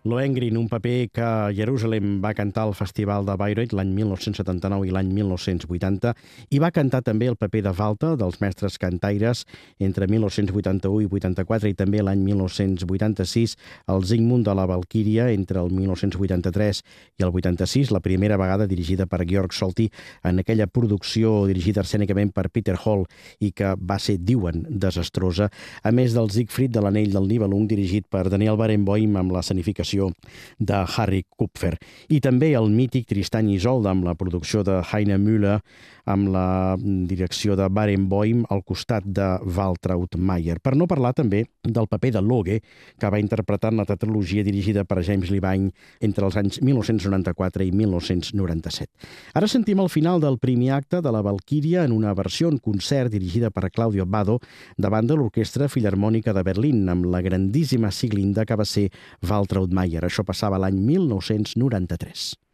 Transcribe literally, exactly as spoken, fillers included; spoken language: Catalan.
Lohengrin, un paper que Jerusalem va cantar al Festival de Bayreuth l'any mil nou-cents setanta-nou i l'any mil nou-cents vuitanta, i va cantar també el paper de Walter dels mestres cantaires entre mil nou-cents vuitanta-u i vuitanta-quatre, i també l'any mil nou-cents vuitanta-sis el Zygmunt de la Valquíria entre el mil nou-cents vuitanta-tres i el vuitanta-sis, la primera vegada dirigida per Georg Solti en aquella producció dirigida escènicament per Peter Hall i que va ser, diuen, desastrosa, a més del Siegfried de l'Anell del Nibelung dirigit per Daniel Barenboim amb l'escenificació de Harry Kupfer. I també el mític Tristan i Isolde amb la producció de Heine Müller, amb la direcció de Barenboim al costat de Waltraud Mayer. Per no parlar també del paper de Loge, que va interpretar en la tetralogia dirigida per James Levine entre els anys mil nou-cents noranta-quatre i mil nou-cents noranta-set. Ara sentim el final del primer acte de la Valquíria en una versió en concert dirigida per Claudio Abbado davant de l'Orquestra Filharmònica de Berlín amb la grandíssima Sieglinde que va ser Waltraud Mayer. Això passava l'any mil nou-cents noranta-tres.